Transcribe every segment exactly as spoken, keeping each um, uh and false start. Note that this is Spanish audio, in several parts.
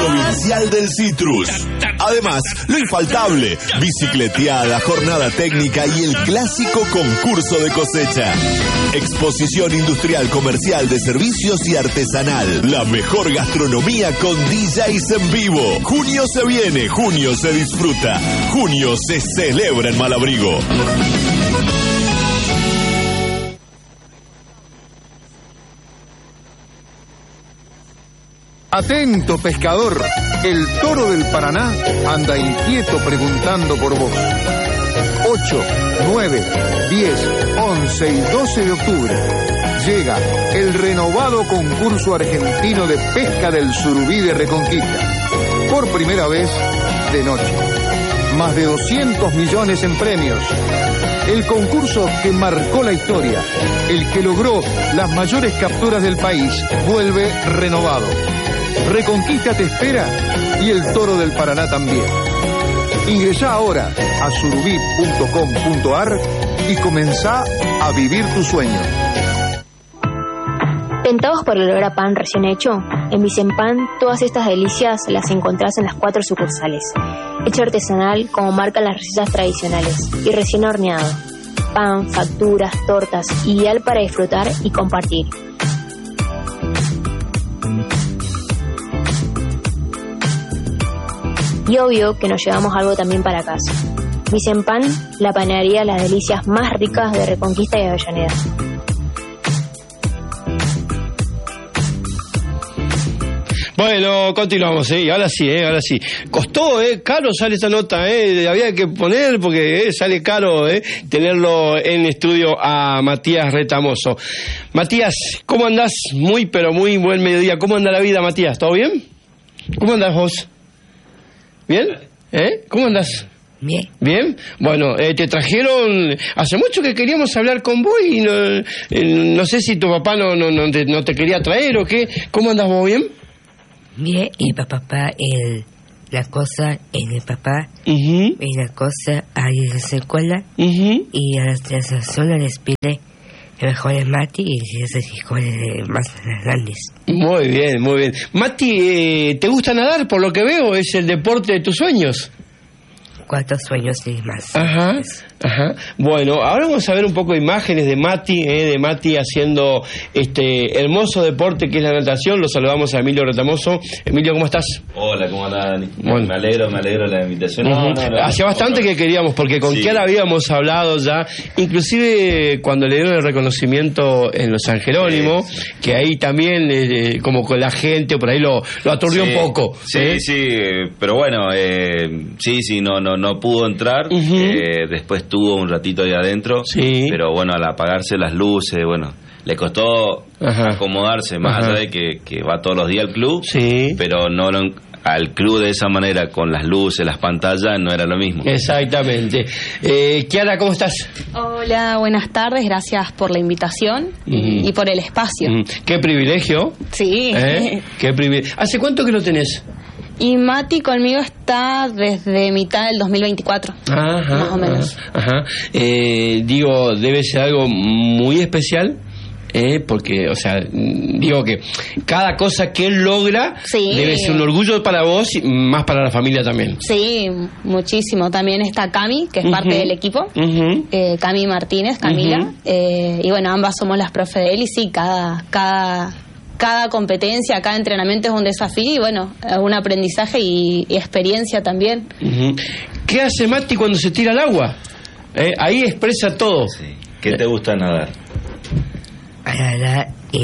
Provincial del Citrus. Además, lo infaltable, bicicleteada, jornada técnica y el clásico concurso de cosecha. Exposición industrial, comercial, de servicios y artesanal. La mejor gastronomía con D Js en vivo. Junio se viene, junio se disfruta, junio se celebra en Malabrigo. Atento, pescador, el toro del Paraná anda inquieto preguntando por vos. ocho, nueve, diez, once y doce de octubre llega el renovado concurso argentino de pesca del surubí de Reconquista. Por primera vez de noche. Más de doscientos millones en premios. El concurso que marcó la historia, el que logró las mayores capturas del país, vuelve renovado. Reconquista te espera y el toro del Paraná también. Ingresá ahora a surubí punto com punto ar y comenzá a vivir tu sueño. ¿Tentados por el olor a pan recién hecho? En Vicempan todas estas delicias las encontrás en las cuatro sucursales. Hecho artesanal como marcan las recetas tradicionales y recién horneado. Pan, facturas, tortas, ideal para disfrutar y compartir. Y obvio que nos llevamos algo también para casa. Vicempan, la panadería de las delicias más ricas de Reconquista y Avellaneda. Bueno, continuamos, ¿eh? Ahora sí, ¿eh? Ahora sí. Costó, ¿eh? Caro sale esta nota, ¿eh? Había que poner porque ¿eh? sale caro, ¿eh? Tenerlo en estudio a Matías Retamoso. Matías, ¿cómo andás? Muy, pero muy buen mediodía. ¿Cómo anda la vida, Matías? ¿Todo bien? ¿Cómo andás vos? ¿Bien? ¿Eh? ¿Cómo andás? Bien. ¿Bien? Bueno, eh, te trajeron... Hace mucho que queríamos hablar con vos y no, eh, no sé si tu papá no, no, no, te, no te quería traer o qué. ¿Cómo andás vos? ¿Bien? Bien, y papá, papá, el, la cosa en el papá, uh-huh. y la cosa ahí en la escuela, uh-huh. y a las tres solas les pide el mejor es Mati y los hijos más grandes. Muy bien, muy bien. Mati, eh, ¿te gusta nadar? Por lo que veo, ¿es el deporte de tus sueños? Cuatro sueños y más. Ajá, ajá. Bueno, ahora vamos a ver un poco de imágenes de Mati, eh, de Mati haciendo este hermoso deporte que es la natación. Lo saludamos a Emilio Retamoso. Emilio, ¿cómo estás? Hola, ¿cómo andan? Bueno. Me alegro, me alegro la invitación. Uh-huh. No, no, no, Hacía no, bastante no. que queríamos, porque con Sí. Kiara habíamos hablado ya, inclusive cuando le dieron el reconocimiento en los San Jerónimo, sí, sí. que ahí también, eh, como con la gente, por ahí lo, lo aturdió sí, un poco. Sí, ¿eh? sí, pero bueno, eh, sí, sí, no, no, no pudo entrar. Uh-huh. eh, después tuvo un ratito ahí adentro, sí. pero bueno, al apagarse las luces, bueno, le costó Ajá. acomodarse, más Ajá. allá de que, que va todos los días al club, sí. pero no lo, al club de esa manera, con las luces, las pantallas, no era lo mismo. Exactamente. Eh, Kiara, ¿cómo estás? Hola, buenas tardes, gracias por la invitación uh-huh. y por el espacio. Uh-huh. Qué privilegio. Sí. ¿Eh? Qué privilegio. ¿Hace cuánto que lo tenés? Y Mati conmigo está desde mitad del dos mil veinticuatro, ajá, más o menos. Ajá, ajá. Eh, digo, debe ser algo muy especial, eh, porque, o sea, digo que cada cosa que él logra sí. debe ser un orgullo para vos y más para la familia también. Sí, muchísimo. También está Cami, que es uh-huh. parte del equipo, uh-huh. eh, Cami Martínez, Camila, uh-huh. eh, y bueno, ambas somos las profe de él y sí, cada... cada Cada competencia, cada entrenamiento es un desafío y bueno, un aprendizaje y, y experiencia también. Uh-huh. ¿Qué hace Mati cuando se tira al agua? Eh, ahí expresa todo. Sí. ¿Qué te gusta nadar? Nadar y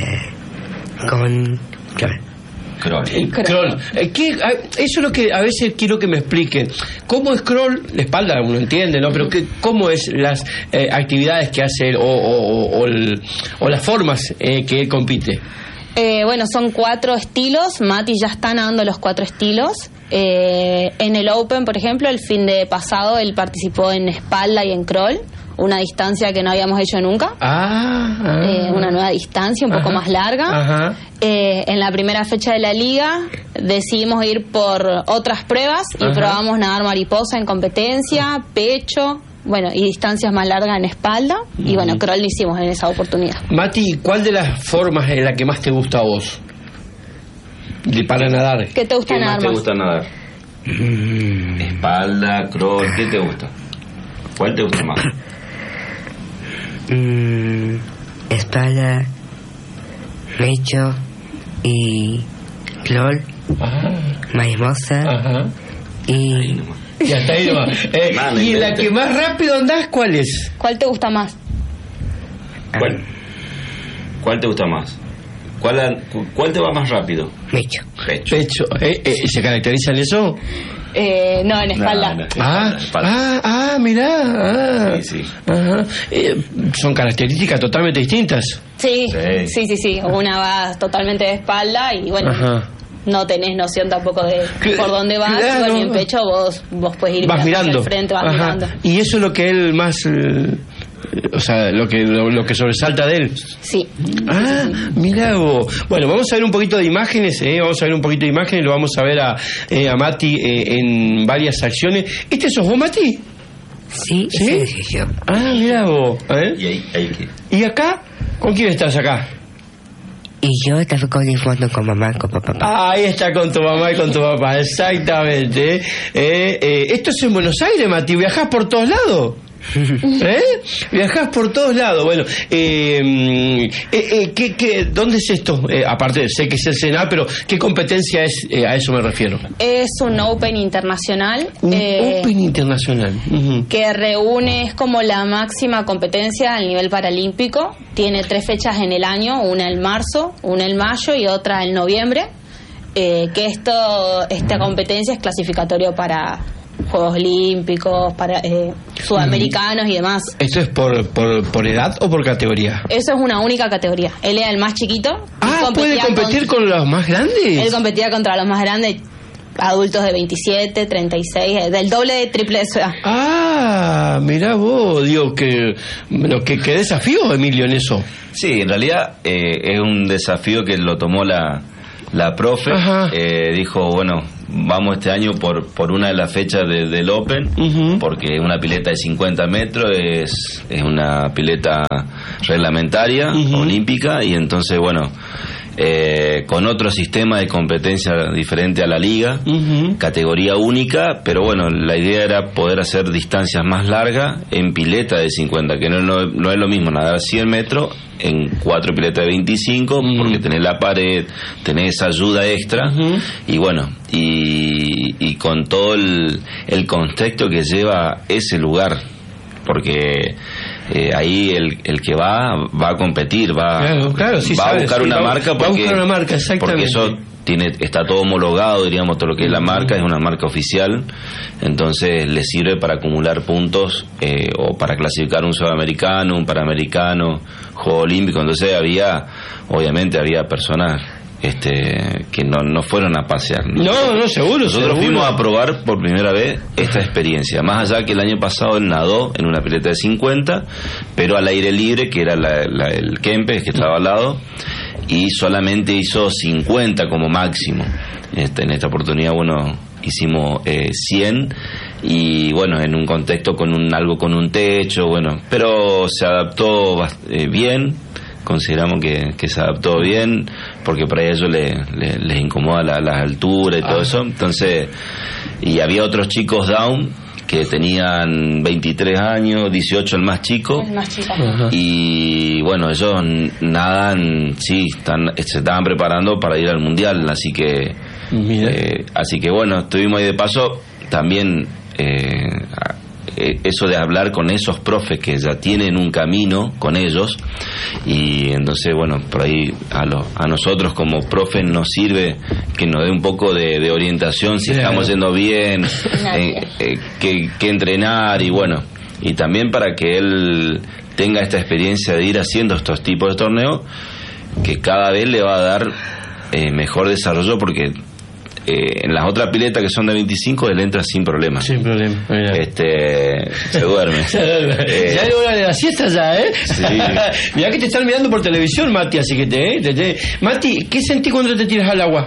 con crawl. Crawl. El crawl. Eh, ¿qué? Eso es lo que a veces quiero que me expliquen. ¿Cómo es crawl? La espalda uno entiende, ¿no? Pero ¿qué, ¿cómo es las eh, actividades que hace él o, o, o, el, o las formas eh, que él compite? Eh, bueno, son cuatro estilos. Mati ya está nadando los cuatro estilos. Eh, en el Open, por ejemplo, el fin de pasado él participó en espalda y en crawl, una distancia que no habíamos hecho nunca. Ah, ah. Eh, una nueva distancia, un Ajá. poco más larga. Ajá. Eh, en la primera fecha de la liga decidimos ir por otras pruebas y Ajá. probamos nadar mariposa en competencia, pecho, bueno, y distancias más largas en espalda. Uh-huh. Y bueno, crawl lo hicimos en esa oportunidad. Mati, ¿cuál de las formas es la que más te gusta a vos? De para nadar. ¿Qué te gusta ¿Qué nadar más te más? gusta nadar? Mm, Espalda, crawl, ¿qué te gusta? ¿Cuál te gusta más? mm, espalda, pecho y clol, Ajá. mariposa Ajá. y Ya está ahí nomás. Eh, Nada, ¿Y la invente. que más rápido andás, cuál es? ¿Cuál te gusta más? ¿Cuál? ¿Cuál te gusta más? ¿Cuál, la- cu- cuál te va más rápido? pecho. Pecho. Pecho. Eh, eh, ¿Se caracteriza en eso? Eh, no, en espalda. No, no, Ah, espalda. ah, ah, mirá. Ah. Sí, sí. Ajá. Eh, son características totalmente distintas. Sí, Sí. sí, sí, sí. Una va totalmente de espalda y bueno, Ajá. no tenés noción tampoco de Cl- por dónde vas. claro. Y bueno, y en pecho vos, vos puedes ir Vas mirando. hacia el frente, vas Ajá. mirando. Y eso es lo que él más. eh, o sea, lo que, lo, lo que sobresalta de él. Sí. Ah, mira vos. Bueno, vamos a ver un poquito de imágenes, eh, vamos a ver un poquito de imágenes, lo vamos a ver a, eh, a Mati eh, en varias acciones. ¿Este sos vos, Mati? Sí, ¿Sí? ese soy yo. Ah, mira vos. ¿eh? ¿Y ahí, ahí qué? ¿Y acá? ¿Con quién estás acá? Y yo estaba con el fondo con mamá, con papá. Ahí está con tu mamá y con tu papá, exactamente. Eh, eh, esto es en Buenos Aires, Mati, viajás por todos lados. ¿Eh? Viajás por todos lados. Bueno, eh, eh, eh, ¿qué, qué, ¿dónde es esto? Eh, aparte, sé que es el Senado, pero ¿qué competencia es? Eh, a eso me refiero. Es un Open internacional. Un eh, Open internacional. Ujú. que reúne, es como la máxima competencia al nivel paralímpico. Tiene tres fechas en el año, una en marzo, una en mayo y otra en noviembre. Eh, que esto, esta competencia es clasificatorio para Juegos Olímpicos, para eh, sudamericanos y demás. ¿Esto es por, por, por edad o por categoría? Eso es una única categoría. Él era el más chiquito. y Ah, ¿puede competía competir con- con los más grandes? Él competía contra los más grandes, adultos de veintisiete, treinta y seis, eh, del doble de triple de su edad. Ah, mirá vos, digo que, bueno, que, qué desafío, Emilio, en eso. Sí, en realidad eh, es un desafío que lo tomó la, la profe. Ajá. Eh, dijo, bueno, vamos este año por, por una de las fechas de- del Open, Ujú. porque es una pileta de cincuenta metros, es, es una pileta reglamentaria, Ujú. olímpica, y entonces, bueno, eh, con otro sistema de competencia diferente a la liga, Ujú. categoría única, pero bueno, la idea era poder hacer distancias más largas en pileta de cincuenta, que no, no, no es lo mismo nadar cien metros en cuatro piletas de veinticinco, Mm. porque tenés la pared, tenés esa ayuda extra, Ujú. y bueno, y, y con todo el, el contexto que lleva ese lugar, porque eh, ahí el, el que va va a competir, va, Claro, claro, sí, va a sabes, buscar sí, una va- marca va a porque, buscar una marca, exactamente. porque eso tiene, está todo homologado, diríamos, todo lo que es la marca, es una marca oficial, entonces le sirve para acumular puntos eh, o para clasificar un sudamericano, un panamericano, juego olímpico. Entonces había, obviamente había personas este que no, no fueron a pasear. No, no, seguro, Nosotros seguro. fuimos a probar por primera vez esta experiencia, más allá que el año pasado él nadó en una pileta de cincuenta, pero al aire libre, que era la- la- el Kempes que estaba al lado, y solamente hizo cincuenta como máximo. Este, en esta oportunidad, bueno, hicimos eh, cien, y bueno, en un contexto con un algo con un techo, bueno, pero se adaptó bast- eh, bien. Consideramos que, que se adaptó bien, porque para ellos le, le- les incomoda la, la altura y todo Ah. eso. Entonces, y había otros chicos down que tenían veintitrés años, dieciocho el más chico. El más chico. Ajá. Y bueno, ellos nadan, sí, están, se estaban preparando para ir al mundial, así que, Mira. eh, así que bueno, estuvimos ahí de paso. También eh, a- eh, eso de hablar con esos profes que ya tienen un camino con ellos, y entonces bueno, por ahí a, lo, a nosotros como profes nos sirve que nos dé un poco de, de orientación si Claro. estamos yendo bien, Nadie. eh, eh, que, que entrenar, y bueno, y también para que él tenga esta experiencia de ir haciendo estos tipos de torneos, que cada vez le va a dar eh, mejor desarrollo, porque eh, en las otras piletas que son de veinticinco él entra sin problema. Sin problema. Mira. Este, se duerme. Eh, Ya es hora de la siesta ya, ¿eh? Sí. Mirá que te están mirando por televisión, Mati, así que te, ¿eh? te, te- Mati, ¿qué sentís cuando te tiras al agua?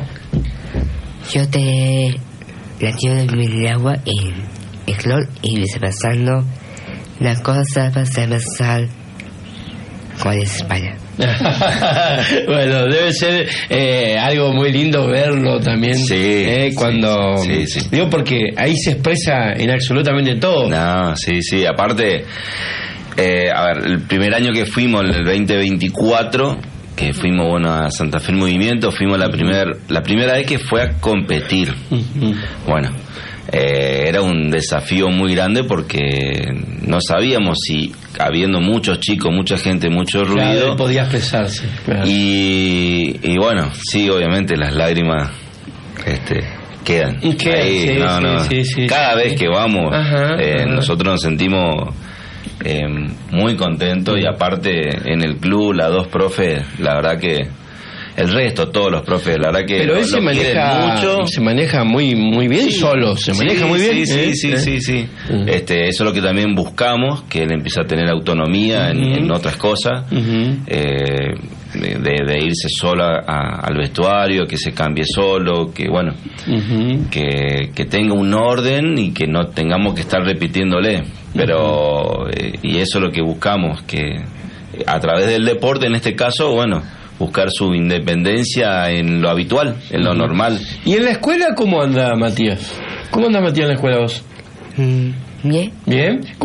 Yo te la tiro del agua en el clor y vice pasando la cosa pasa a pasar goles de España. Bueno, debe ser eh, algo muy lindo verlo también. Sí, eh, cuando sí, sí, sí. Digo, porque ahí se expresa en absolutamente todo. No, sí, sí, aparte, eh, a ver, el primer año que fuimos, el veinte veinticuatro, que fuimos, bueno, a Santa Fe en Movimiento, fuimos la primer, la primera vez que fue a competir. Uh-huh. Bueno, eh, era un desafío muy grande porque no sabíamos si, habiendo muchos chicos, mucha gente, mucho ruido, claro, podía expresarse. Claro. Y, y bueno, sí, obviamente las lágrimas este, quedan. ¿Qué? Ahí, sí, no, sí, no. Sí, sí, Cada sí, vez sí. que vamos, ajá, eh, ajá. nosotros nos sentimos eh, muy contentos, sí. Y aparte en el club, las dos profes, la verdad que el resto, todos los profes, la verdad que pero lo, él se lo maneja mucho. Se maneja muy muy bien, sí. Solo, se sí, maneja muy bien. Sí, ¿eh? sí, ¿Eh? sí, sí, sí. Uh-huh. Este, eso es lo que también buscamos, que él empiece a tener autonomía uh-huh. en, en otras cosas, uh-huh. eh, de, de irse solo a, a, al vestuario, que se cambie solo, que bueno, uh-huh. que, que tenga un orden y que no tengamos que estar repitiéndole. Pero uh-huh. eh, y eso es lo que buscamos, que a través del deporte, en este caso, bueno, buscar su independencia en lo habitual, en lo uh-huh. normal. ¿Y en la escuela cómo anda Matías? ¿Cómo anda Matías en la escuela vos? Mm, bien. ¿Bien?